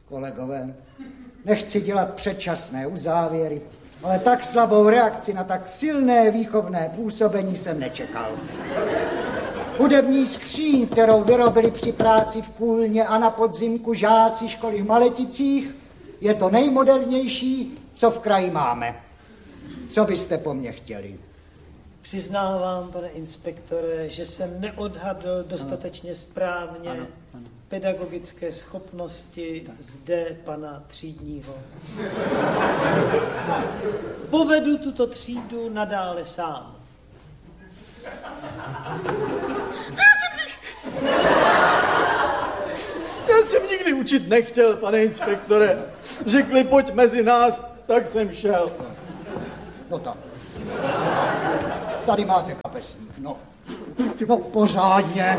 Kolegové, nechci dělat předčasné uzávěry, ale tak slabou reakci na tak silné výchovné působení jsem nečekal. Hudební skříň, kterou vyrobili při práci v Kůlně a na podzimku žáci školy v Maleticích, je to nejmodernější, co v kraji máme. Co byste po mně chtěli? Přiznávám, pane inspektore, že jsem neodhadl dostatečně správně pedagogické schopnosti zde pana třídního. Povedu tuto třídu nadále sám. Já jsem nikdy učit nechtěl, pane inspektore. Řekli, pojď mezi nás, tak jsem šel. No tak. Tady máte kapesník, no. No, pořádně.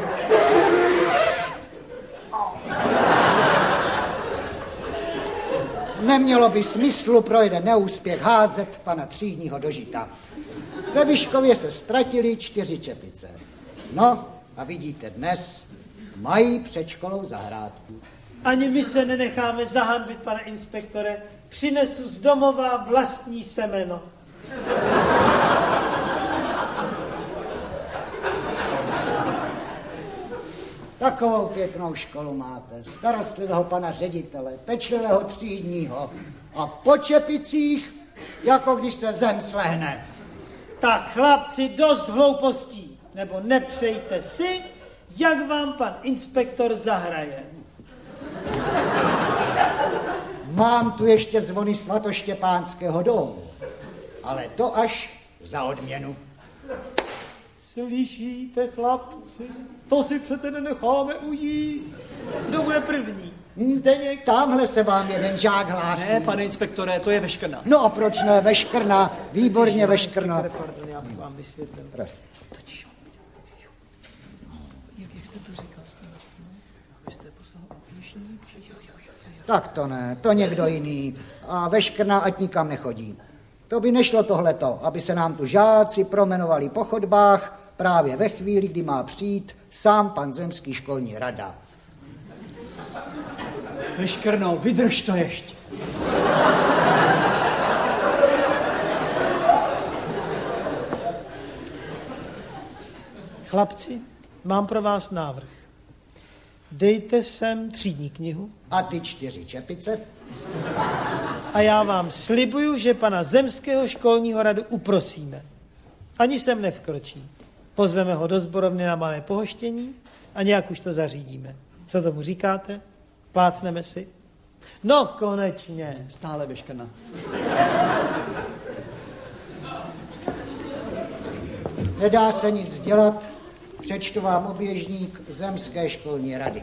Nemělo by smyslu pro jeden neúspěch házet pana třídního do žita. Ve Vyškově se ztratili 4 čepice. No a vidíte dnes, mají před školou zahrádku. Ani my se nenecháme zahanbit, pane inspektore. Přinesu z domova vlastní semeno. Takovou pěknou školu máte. Starostlivého pana ředitele, pečlivého třídního a po čepicích, jako když se zem slehne. Tak, chlapci, dost hloupostí, nebo nepřejte si, jak vám pan inspektor zahraje. Mám tu ještě zvony svatoštěpánského domu, ale to až za odměnu. Slyšíte, chlapci? To si přece nenecháme ujít. Kdo bude první? Zdeněk? Tamhle se vám jeden žák hlásí. Ne, pane inspektore, to je Veškrna. No a proč ne Veškrna? Výborně Veškrna. Pardon, já bych vám vysvětlil. Jak jste to říkal? Vy jste poslal opišník? Tak to ne, to někdo jiný. A Veškrna ať nikam nechodí. To by nešlo tohleto, aby se nám tu žáci promenovali po chodbách právě ve chvíli, kdy má přijít sám pan zemský školní rada. Veškrno, vydrž to ještě. Chlapci, mám pro vás návrh. Dejte sem třídní knihu. A ty 4 čepice? A já vám slibuju, že pana zemského školního radu uprosíme. Ani sem nevkročí. Pozveme ho do sborovny na malé pohoštění a nějak už to zařídíme. Co tomu říkáte? Plácneme si? No, konečně. Stále Veškrna. Nedá se nic dělat, přečtu vám oběžník Zemské školní rady.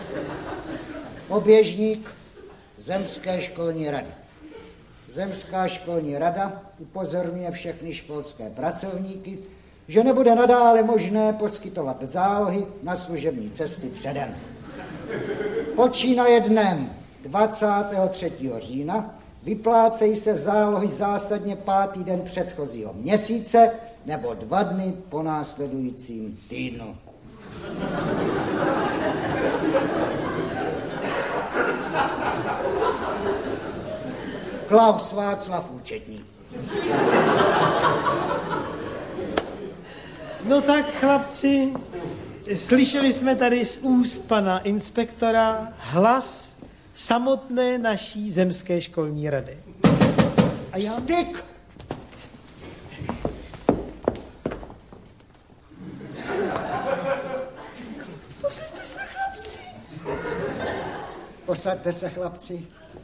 Oběžník Zemské školní rady. Zemská školní rada upozorňuje všechny školské pracovníky, že nebude nadále možné poskytovat zálohy na služební cesty předem. Počínaje dnem 23. října vyplácejí se zálohy zásadně 5. den předchozího měsíce nebo 2 dny po následujícím týdnu. Klaus Václav účetní. No tak, chlapci, slyšeli jsme tady z úst pana inspektora hlas samotné naší zemské školní rady. A já... Styk! Posaďte se, chlapci. Posaďte se, chlapci.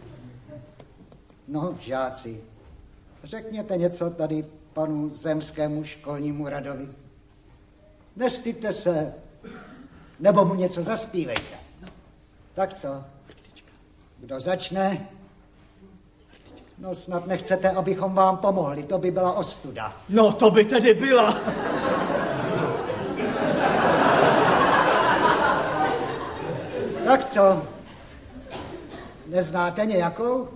No, žáci, řekněte něco tady panu zemskému školnímu radovi. Nestyďte se, nebo mu něco zaspívejte. Tak co? Kdo začne? No snad nechcete, abychom vám pomohli, to by byla ostuda. No, to by tedy byla. Tak co? Neznáte nějakou?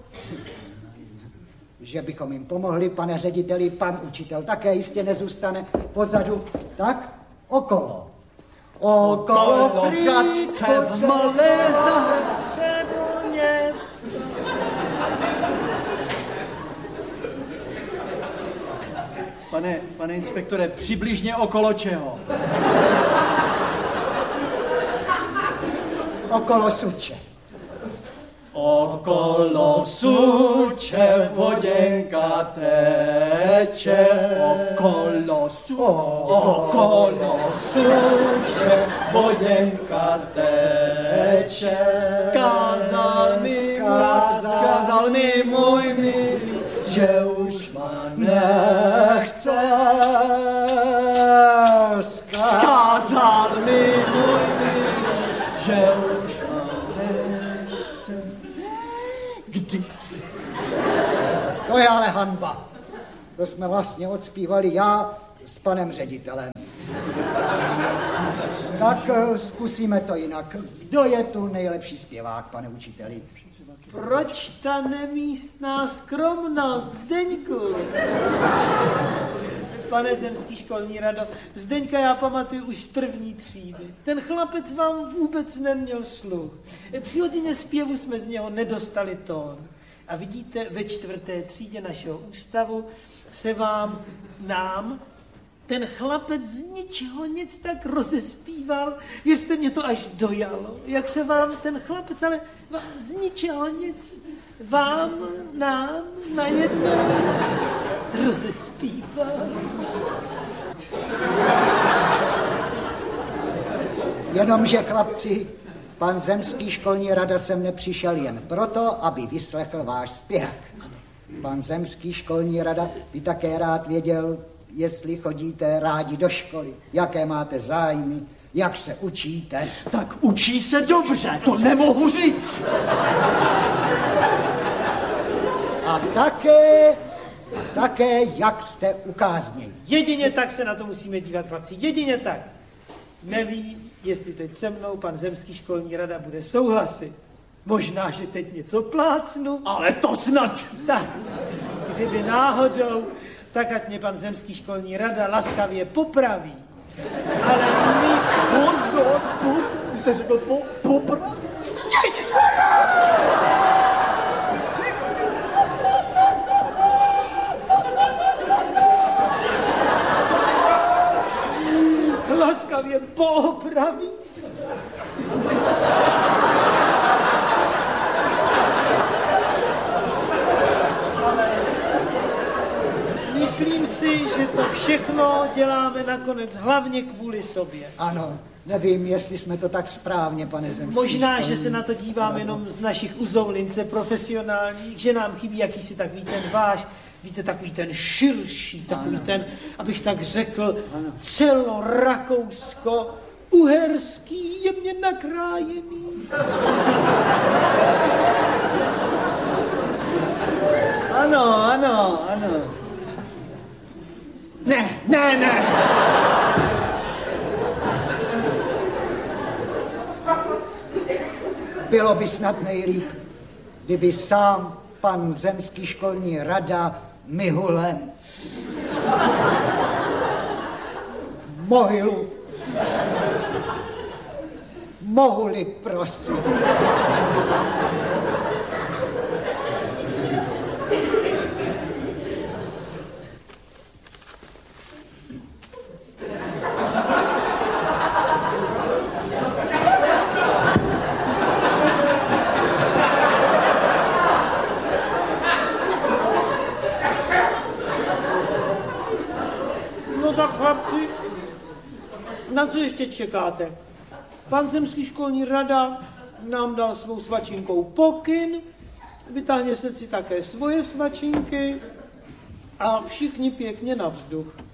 Že bychom jim pomohli, pane řediteli, pan učitel také jistě nezůstane pozadu. Tak okolo. Okolo Frýcko v malé zahradě. Pane inspektore, přibližně okolo čeho? Okolo Suče. Okolo Suče voděnka teče. Okolo Suče voděnka teče. Skázal mi můj milý, že už má nechce. Skázal mi můj milý, že už má nechce. Kdy? To je ale hanba. To jsme vlastně odspívali já s panem ředitelem. Tak zkusíme to jinak. Kdo je tu nejlepší zpěvák, pane učiteli? Proč ta nemístná skromnost, Zdeňku? Pane zemský školní rado, Zdeňka já pamatuju už z první třídy. Ten chlapec vám vůbec neměl sluch. Při hodině zpěvu jsme z něho nedostali tón. A vidíte, ve 4. třídě našeho ústavu se nám ten chlapec z ničeho nic tak rozespíval, věřte, mě to až dojalo, jak se vám ten chlapec, ale z ničeho nic nám najednou rozespíval. Jenomže, chlapci, pan zemský školní rada sem nepřišel jen proto, aby vyslechl váš zpěv. Pan zemský školní rada by také rád věděl, jestli chodíte rádi do školy, jaké máte zájmy, jak se učíte. Tak učí se dobře, to nemohu říct. A také, jak jste ukázněni. Jedině tak se na to musíme dívat, chlapci, jedině tak. Nevím, jestli teď se mnou pan zemský školní rada bude souhlasit. Možná, že teď něco plácnu. Ale to snad. Tak, kdyby náhodou, tak ať mě pan zemský školní rada laskavě popraví. Ale Pozor, vy jste řekl popraví. laskavě poopraví. Myslím si, že to všechno děláme nakonec hlavně kvůli sobě. Ano, nevím, jestli jsme to tak správně, pane zemský. Možná, že se na to díváme jenom z našich uzoulince profesionálních, že nám chybí jakýsi takový ten váš, víte, takový ten širší, takový ten, abych tak řekl, celorakousko-uherský, jemně nakrájený. Ano. Ne. Bylo by snad nejlíp, kdyby sám pan zemský školní rada Mihule mohli prosit. Tak chlapci, na co ještě čekáte? Pan zemský školní rada nám dal svou svačinkou pokyn, vytáhněte si také svoje svačinky a všichni pěkně na vzduch.